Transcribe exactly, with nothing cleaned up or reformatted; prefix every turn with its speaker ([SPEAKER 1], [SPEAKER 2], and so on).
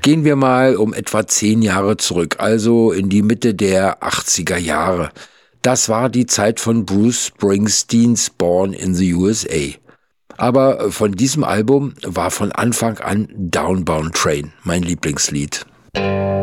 [SPEAKER 1] Gehen wir mal um etwa zehn Jahre zurück, also in die Mitte der achtziger Jahre. Das war die Zeit von Bruce Springsteens Born in the U S A. Aber von diesem Album war von Anfang an Downbound Train mein Lieblingslied.